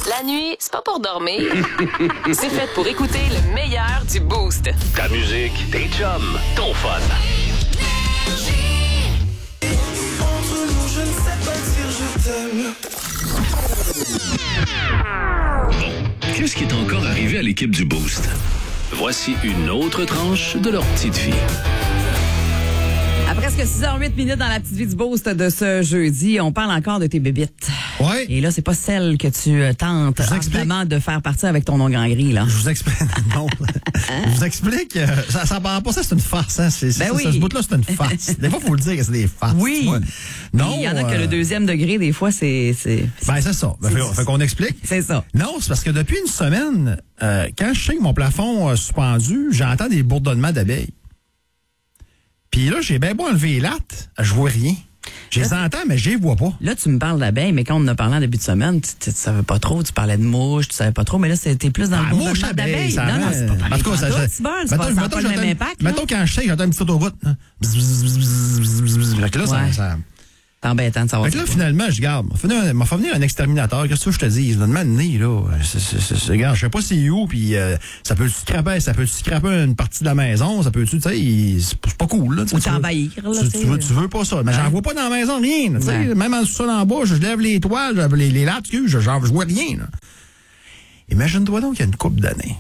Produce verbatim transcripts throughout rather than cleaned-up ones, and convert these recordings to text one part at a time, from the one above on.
La nuit, c'est pas pour dormir. C'est fait pour écouter le meilleur du Boost. Ta musique, tes chums, ton fun. Entre nous, je ne sais pas dire je t'aime. Qu'est-ce qui est encore arrivé à l'équipe du Boost? Voici une autre tranche de leur petite vie. À presque six heures huit minutes dans la petite vie du Boost de ce jeudi, on parle encore de tes bébites. Ouais. Et là, c'est pas celle que tu euh, tentes ardemment de faire partir avec ton nom grand gris, là. Je vous explique. Non. Je vous explique. euh, Ça, ça part pas, ça, c'est une farce, hein. C'est, c'est, Ben ça, oui. ça, ce bout-là, c'est une farce. Des fois, il faut le dire que c'est des farces. Oui. tu vois. Non. Il y en a que euh, le deuxième degré, des fois, c'est... c'est... Ben, c'est ça. Ben, fait, fait qu'on explique. C'est ça. Non, c'est parce que depuis une semaine, euh, quand je sais que mon plafond a suspendu, j'entends des bourdonnements d'abeilles. Puis là, j'ai bien beau enlever les lattes, je vois rien. Je les entends, mais je les vois pas. Là, tu me parles d'abeilles, mais quand on en a parlé en début de semaine, tu, tu, tu savais pas trop, tu parlais de mouches, tu savais pas trop, mais là, c'était plus dans Ah, le mouche, bourdonnement abeille, d'abeilles. ça Non, non, rend- c'est pas pareil. En tout cas, ça- Pantoute, ça- tu vois, mettons- ça va- ça a mettons pas que le même j'entends- impact. là. Mettons quand je sais, j'entends un petit autoroute. Hein. Bzz, bzz, bzz, bzz, bzz, bzz. Fait que là, ça- Ouais. ça... C'est embêtant de savoir Fait que là, ça. finalement, je garde. M'a fait venir un exterminateur. Qu'est-ce que je te dis? Je me demande, né, là. C'est, c'est, c'est, c'est, regarde, je sais pas c'est où, puis euh, ça peut-tu scraper, ça peut tu scraper une partie de la maison, ça peut tu, tu sais, il- c'est c'est pas cool, là. tu sais, Ou tu veux- t'envahir, là, Tu, tu tu sais. veux, tu veux pas ça. Mais j'en vois pas dans la maison, rien, tu sais. Ouais. Même en sous-sol en bas, je lève les toiles, je- les, les lattes, je, je, je vois rien, là. Imagine-toi donc qu'il y a une couple d'années.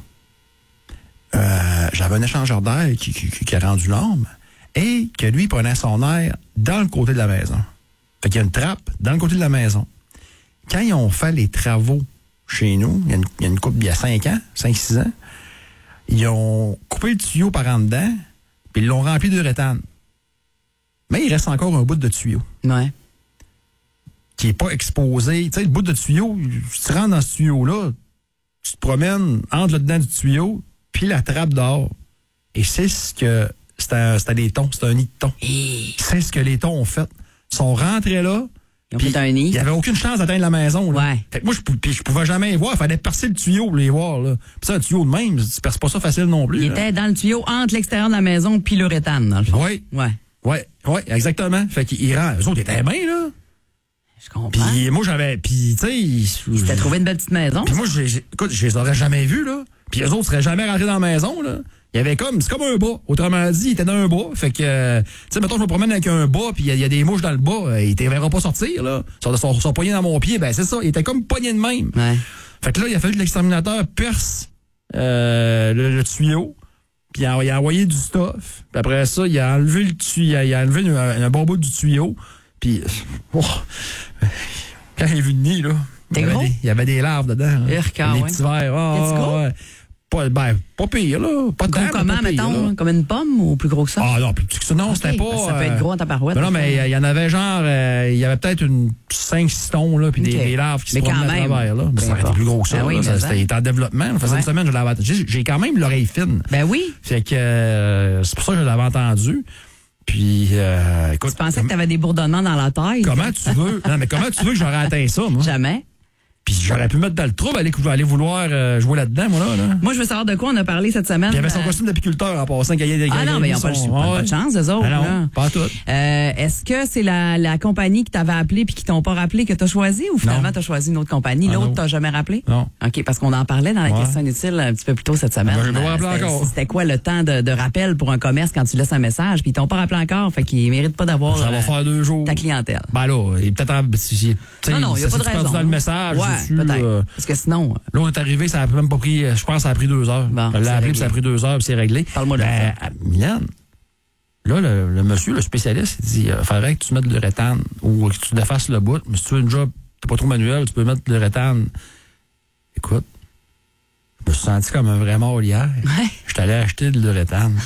Euh, j'avais un échangeur d'air qui, qui, qui, qui a rendu l'âme et que lui prenait son air dans le côté de la maison. Fait qu'il y a une trappe dans le côté de la maison. Quand ils ont fait les travaux chez nous, il y a une, il y a une couple, il y a cinq ans, cinq six ans, ils ont coupé le tuyau par en dedans, puis ils l'ont rempli de rétane. Mais il reste encore un bout de tuyau Ouais. qui est pas exposé. Tu sais, le bout de tuyau, tu te rentres dans ce tuyau-là, tu te promènes entre le dedans du tuyau, puis la trappe dehors. Et c'est ce que... C'était, c'était des thons, c'était un nid de thon. Et... C'est ce que les thons ont fait. Ils sont rentrés là. Ils ont puis fait un nid. Il n'y avait aucune chance d'atteindre la maison. Là. Ouais. Fait que moi, je, pou- puis je pouvais jamais les voir. Il fallait percer le tuyau pour les voir. Là. Puis ça, un tuyau de même, tu perces pas ça facile non plus. Il là. était dans le tuyau entre l'extérieur de la maison puis l'uréthane, dans le fond. Oui, Ouais. oui, oui, exactement. Fait qu'ils rentrent. Eux autres étaient bien, là. Je comprends. Puis moi, j'avais... Puis, tu sais... Il s'était trouvé une belle petite maison. Puis moi, j'ai, j'ai- écoute, je les aurais jamais vus, là. Puis eux autres seraient jamais rentrés dans la maison, là. Il y avait comme, c'est comme un bas. Autrement dit, il était dans un bas. Fait que, euh, tu sais, mettons, je me promène avec un bas, puis il y, a- il y a des mouches dans le bas, euh, ils te verront pas sortir, là. Ils sont, sont, sont poignés dans mon pied, ben c'est ça. Ils étaient comme poignés de même. Ouais. Fait que là, il a fallu que l'exterminateur perce euh, le, le tuyau, puis il a, il a envoyé du stuff. Puis après ça, il a enlevé le tuyau, il a, il a enlevé un, un bon bout du tuyau, puis oh, quand il a vu le nid, là, T'es il y avait gros? des- il y avait des larves dedans. hein. Urk, ah Des ouais. petits vers. Ah, Est-ce gros? ouais. Pas, ben, pas pire, là. Pas Gros tant, mais comment, pas pire, mettons? là. Comme une pomme ou plus gros que ça? Ah non, plus petit que ça. Non, Ok, c'était pas... ça peut être euh, gros en tabarouette. Non, non, mais il y en avait genre... euh, il y avait peut-être une cinq six tons, là, puis Ok. des, des larves qui Mais se quand promenaient à même. travers, là. Mais Peu ça aurait été importe. plus gros que ça. Ben oui, là. mais Ça, ça. C'était il était en développement. Ça faisait Ouais. une semaine que je l'avais... J'ai, j'ai quand même l'oreille fine. Ben oui. Fait que euh, c'est pour ça que je l'avais entendu. Puis, euh, écoute... Tu pensais que tu avais des bourdonnements dans la taille? Comment tu veux... Non, mais comment tu veux que j'aurais atteint ça, moi? Jamais. Puis j'aurais pu mettre dans le trouble, aller, aller vouloir euh, jouer là-dedans, moi, là. là. Moi, je veux savoir de quoi on a parlé cette semaine. Puis il y avait son Euh, costume d'apiculteur en passant. Qu'il y ait des Ah non, mais ils n'ont pas, le- son- pas, ouais. de chance, eux autres. Ah non, là. pas tout. Euh, Est-ce que c'est la, la compagnie qui t'avait appelé puis qui t'ont pas rappelé que t'as choisi ou finalement Non. t'as choisi une autre compagnie? Ah L'autre non. t'as jamais rappelé? Non. OK, parce qu'on en parlait dans la Ouais. question inutile un petit peu plus tôt cette semaine. Ben, je vais pas Euh, rappeler c'était- encore. C'était quoi le temps de, de rappel pour un commerce quand tu laisses un message puis ils t'ont pas rappelé encore, fait qu'ils méritent pas d'avoir Ça va euh, faire deux jours. ta clientèle. Ben là, il est peut-être en... si- si- tu sais, Non, non, il n'y a ça pas de s'est perdu raison. dans le message. Ouais, dessus, peut-être. euh, Parce que sinon, Là, on est arrivé, ça a même pas pris, je pense que ça a pris deux heures. Bon, je l'ai c'est appelé, réglé. puis ça a pris deux heures, puis c'est réglé. Parle-moi de ben, à Milan, là, le, le monsieur, le spécialiste, il dit, il faudrait que tu mettes de rétane ou que tu défasses le bout. Mais si tu veux une job, t'es pas trop manuel, tu peux mettre de rétane. Écoute, je me suis senti comme un vrai mort hier. Ouais. Je suis allé acheter de l'uréthane.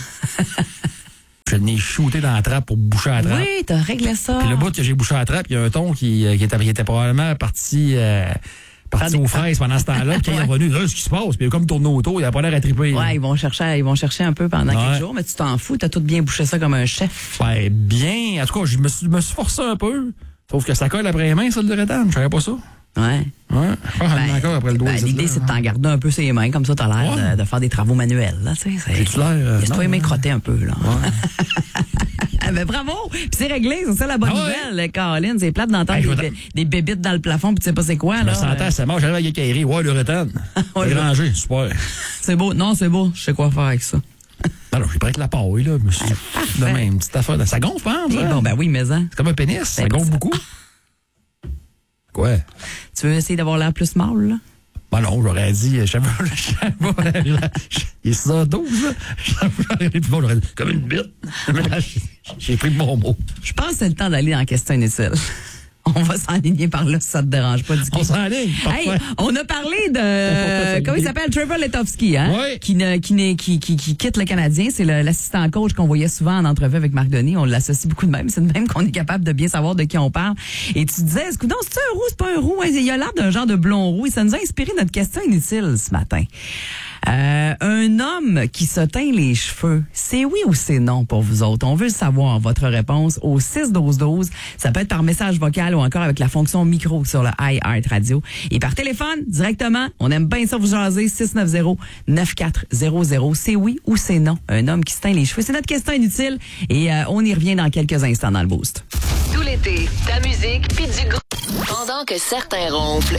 Je l'ai shooté dans la trappe pour boucher la trappe. oui, t'as réglé ça. Puis le bout que j'ai bouché la trappe, il y a un ton qui, euh, qui, était, qui était probablement parti, euh, parti Faire des- aux fraises pendant ce temps-là. Puis quand il est revenu, là, ce qui se passe. Puis il a comme tourné autour, il a pas l'air à triper. Ouais, ils vont chercher, ils vont chercher un peu pendant Ouais. quelques jours, mais tu t'en fous, t'as tout bien bouché ça comme un chef. Ben, bien. En tout cas, je me suis, me suis forcé un peu. Sauf que ça colle après les mains, ça, le rétane. Je savais pas ça. Ouais. Ouais. Je pense Ben, encore après le doigt. ben, ici, l'idée, là. c'est de t'en garder un peu ses mains, comme ça, t'as l'air Ouais. de, de faire des travaux manuels, là, tu sais. c'est- J'ai-tu l'air, euh, Laisse-toi non, les mains hein? crotter un peu, là. Ah, ben bravo! Puis c'est réglé, c'est ça la bonne Ah ouais? nouvelle, Caroline. C'est plate d'entendre Hey, je des, vais des bébites dans le plafond, puis tu sais pas c'est quoi, Je là. me sentais, c'est mort, j'allais avec Kairi. Ouais, l'uréthane. Ouais, C'est je- rangé, super. C'est beau. Non, c'est beau. Je sais quoi faire avec ça. Alors, j'ai prêté la paille, là. Monsieur. De même, petite affaire. Ça gonfle, hein? Eh bon, ben oui, mais hein. C'est comme un pénis, ça Ben, gonfle ça- beaucoup. Quoi? Tu veux essayer d'avoir l'air plus mâle, là? Ben non, j'aurais dit, je savais pas, je savais pas, il est six heures douze, là. J'aurais dit, bon, j'aurais dit, comme une bite. Mais là, j'ai- j'ai pris le bon mot. Je pense que c'est le temps d'aller dans la question inutile. On va s'enligner par là si ça te dérange pas du On tout. s'enligne, Hey, parfait. on a parlé On va pas de s'enligner. comment il s'appelle Trevor Letofsky, hein, Oui. qui, ne, qui, n'est- qui, qui, qui quitte le Canadien. C'est le- l'assistant coach qu'on voyait souvent en entrevue avec Marc Denis. On l'associe beaucoup de même. C'est de même qu'on est capable de bien savoir de qui on parle. Et tu disais, est-ce que non, c'est un roux, c'est pas un roux. Il a l'air d'un genre de blond roux. Et ça nous a inspiré notre question inutile ce matin. Euh, un homme qui se teint les cheveux, c'est oui ou c'est non pour vous autres? On veut savoir votre réponse au six douze douze. Ça peut être par message vocal ou encore avec la fonction micro sur le iHeart Radio. Et par téléphone, directement, on aime bien ça vous jaser, six neuf zéro neuf quatre zéro zéro. C'est oui ou c'est non? Un homme qui se teint les cheveux. C'est notre question inutile et euh, on y revient dans quelques instants dans le Boost. Tout l'été, ta musique puis du gros. Pendant que certains ronflent,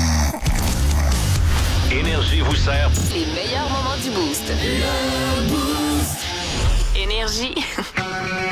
Énergie vous sert. les meilleurs moments du Boost. Énergie.